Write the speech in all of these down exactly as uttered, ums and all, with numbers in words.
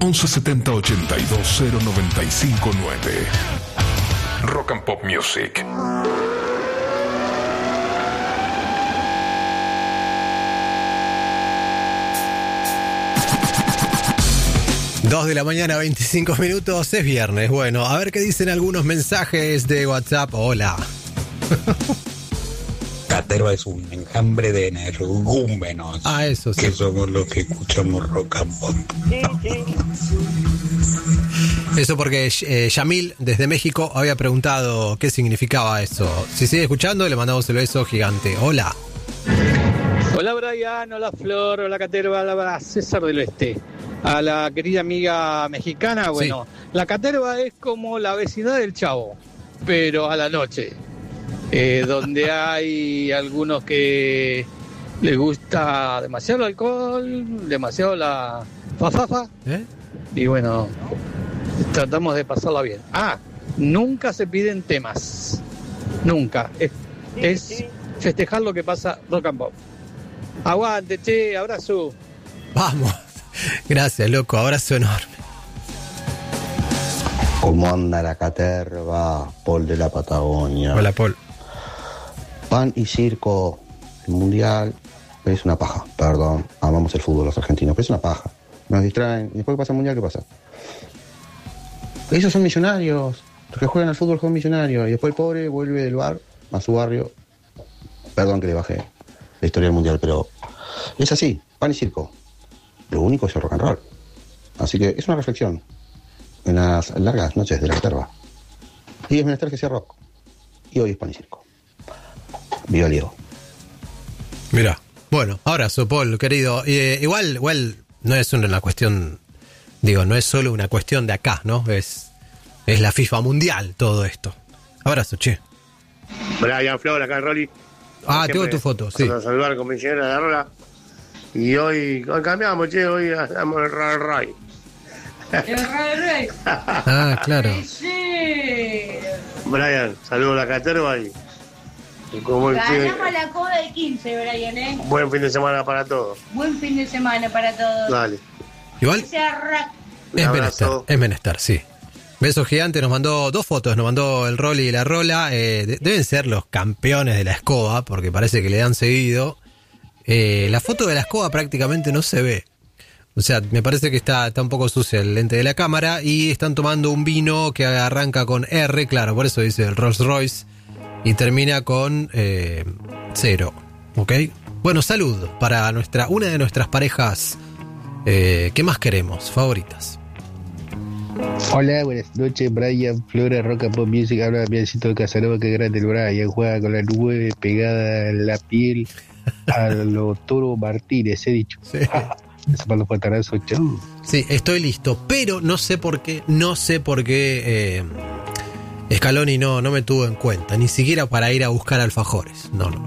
once setenta ochenta y dos cero noventa y cinco nueve. Rock and Pop Music. dos de la mañana, veinticinco minutos, es viernes. Bueno, a ver qué dicen algunos mensajes de WhatsApp. Hola. Caterva es un enjambre de energúmenos. Ah, eso sí. Que somos los que escuchamos rock and pop. Eso porque eh, Yamil, desde México, había preguntado qué significaba eso. Si sigue escuchando, le mandamos el beso gigante. Hola. Hola Brian, hola Flor, hola Caterva, hola César del Oeste. A la querida amiga mexicana, bueno, sí. La Caterva es como la vecindad del Chavo, pero a la noche, eh, donde hay algunos que les gusta demasiado el alcohol, demasiado la fafafa, ¿eh? Y bueno, tratamos de pasarla bien. Ah, nunca se piden temas, nunca, es, es festejar lo que pasa rock and pop. Aguante, che, abrazo. Vamos. Gracias, loco, abrazo enorme. ¿Cómo anda la Caterva? Paul de la Patagonia. Hola, Paul. Pan y circo, el mundial es una paja, perdón, amamos el fútbol los argentinos, pero es una paja. Nos distraen, y después que pasa el mundial, ¿qué pasa? Esos son millonarios, los que juegan al fútbol son millonarios, y después el pobre vuelve del bar a su barrio. Perdón que le bajé la historia del mundial, pero es así, pan y circo. Lo único es el rock and roll. Así que es una reflexión en las largas noches de la Caterva. Y es menester que sea rock. Y hoy es pan y circo. Viva Diego. Mira, bueno, abrazo, Paul, querido. Eh, igual, igual no es una cuestión, digo, no es solo una cuestión de acá, ¿no? Es, es la FIFA mundial todo esto. Abrazo, che. Brian Flor, acá en Rolly. Ah, tengo tu foto, sí. Vamos a saludar con mi señora de Rola. Y hoy, hoy cambiamos, che, hoy hacemos el Ray Ray. El Ray Ray. Ah, claro. Sí. Brian, saludos a la Caterva y, y como el ganamos la coda de quince, Brian, ¿eh? Buen fin de semana para todos. Buen fin de semana para todos. Dale. Igual es menester, es menester, sí. Beso gigante, nos mandó dos fotos, nos mandó el Rolly y la Rola. Eh, de, deben ser los campeones de la escoba, porque parece que le han seguido. Eh, la foto de la escoba prácticamente no se ve. O sea, me parece que está, está un poco sucia el lente de la cámara. Y están tomando un vino que arranca con R, claro, por eso dice el Rolls Royce. Y termina con eh, cero. ¿Ok? Bueno, salud para nuestra una de nuestras parejas. Eh, ¿Qué más queremos? Favoritas. Hola, buenas noches, Brian, Flora, Rock and Pop Music. Habla Biancito de Casanova, que grande el Brian. Juega con la nube pegada en la piel. A lo Toro Martínez, he dicho. Sí. Ese palo patarazo, chau. Sí, estoy listo, pero no sé por qué, no sé por qué eh, Scaloni no, no me tuvo en cuenta, ni siquiera para ir a buscar alfajores. No, no.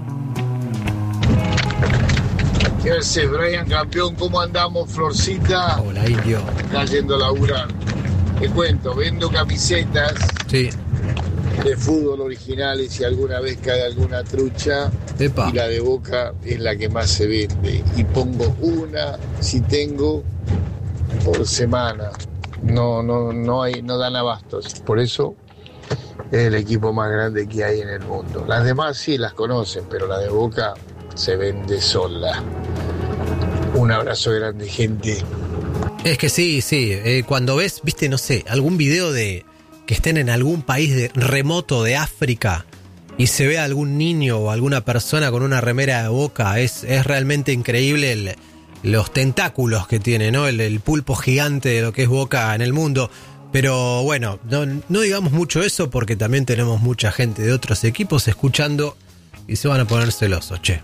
¿Qué haces, Brian, campeón? ¿Cómo andamos, Florcita? Hola, Indio. Acá yendo a laburar. Te cuento, vendo camisetas. Sí. De fútbol originales y alguna vez cae alguna trucha. Epa. Y la de Boca es la que más se vende y pongo una si tengo por semana. No no no hay no dan abastos, por eso es el equipo más grande que hay en el mundo. Las demás sí las conocen, pero la de Boca se vende sola. Un abrazo grande, gente. Es que sí, sí, eh, cuando ves, viste, no sé, algún video de que estén en algún país de, remoto de África y se ve a algún niño o alguna persona con una remera de Boca, es, es realmente increíble el, los tentáculos que tiene, ¿no? El, el pulpo gigante de lo que es Boca en el mundo. Pero bueno, no, no digamos mucho eso porque también tenemos mucha gente de otros equipos escuchando y se van a poner celosos, che.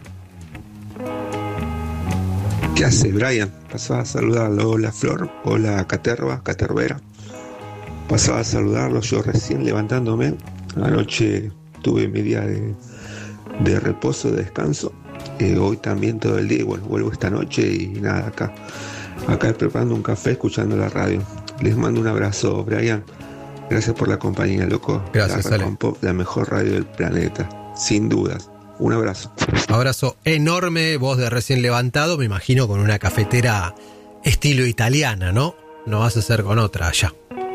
¿Qué hace, Brian? Pasaba a saludarlo. Hola, Flor. Hola, Caterva, Catervera. Pasaba a saludarlo, yo recién levantándome. Anoche tuve mi día de, de reposo, de descanso. Eh, hoy también todo el día, y bueno, vuelvo esta noche y nada, acá. Acá preparando un café, escuchando la radio. Les mando un abrazo, Brian. Gracias por la compañía, loco. Gracias, la, Pop, la mejor radio del planeta, sin dudas. Un abrazo. Abrazo enorme, voz de recién levantado, me imagino con una cafetera estilo italiana, ¿no? no vas a hacer con otra allá.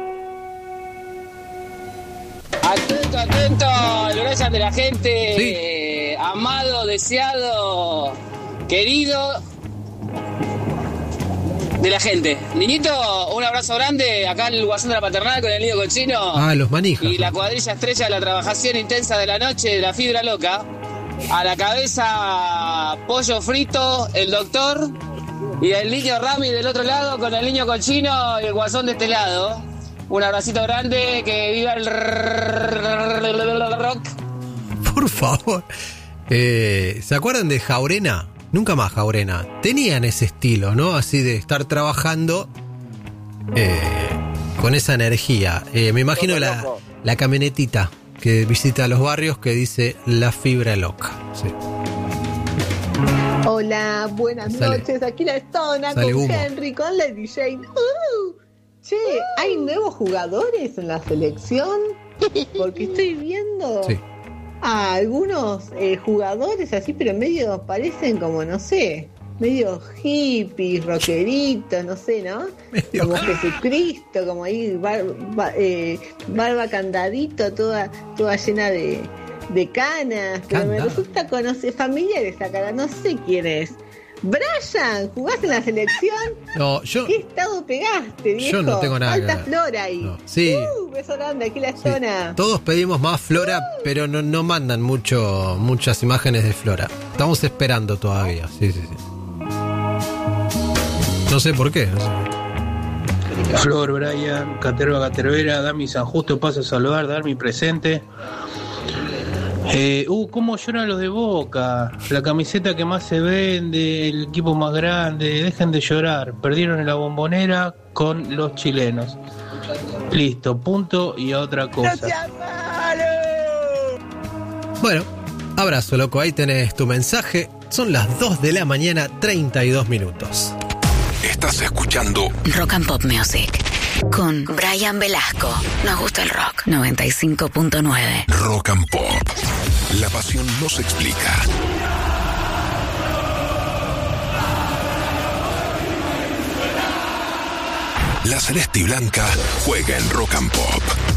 Atento, atento, lo gracias de la gente, sí. eh, amado, deseado, querido de la gente. Niñito, un abrazo grande, acá en el Guasón de la Paternal con el niño cochino. Ah, los manijas. Y la cuadrilla estrella de la trabajación intensa de la noche, de la fibra loca. A la cabeza, pollo frito, el doctor y el niño Rami del otro lado con el niño cochino y el Guasón de este lado. Un abracito grande, que viva el rock. Por favor. Eh, ¿Se acuerdan de Jaurena? Nunca más Jaurena. Tenían ese estilo, ¿no? Así de estar trabajando eh, con esa energía. Eh, me imagino la, la camionetita que visita los barrios que dice La Fibra Loca. Sí. Hola, buenas Sale. noches. Aquí la Estona con humo. Henry, con Lady Jane. Uh, che, ¿hay nuevos jugadores en la selección? Porque estoy viendo sí. a algunos eh, jugadores así, pero medio parecen como, no sé, medio hippies, rockeritos, no sé, ¿no? Medio como Jesucristo, como ahí bar, bar, eh, barba candadito, toda, toda llena de, de canas. Pero Canda. me resulta conocer familiar esa cara, no sé quién es. Brian, ¿jugaste en la selección? No, yo. ¿Qué estado pegaste, viejo? Yo no tengo nada. Falta Flora ahí. No. Sí. Uh, beso grande, aquí la zona. Sí. Todos pedimos más Flora, uh. pero no, no mandan mucho, muchas imágenes de Flora. Estamos esperando todavía. Sí, sí, sí. No sé por qué. No sé. Flor, Brian, Caterva, Catervera, Dami San Justo, paso a saludar, dar mi presente. Eh, uh, cómo lloran los de Boca, la camiseta que más se vende, el equipo más grande, dejen de llorar, perdieron en la Bombonera con los chilenos. Listo, punto y a otra cosa. ¡No seas malo! Bueno, abrazo loco, ahí tenés tu mensaje, son las dos de la mañana, treinta y dos minutos. Estás escuchando Rock and Pop Music con Brian Velasco. Nos gusta el rock. noventa y cinco punto nueve. Rock and Pop. La pasión no se explica. La Celeste y Blanca juega en Rock and Pop.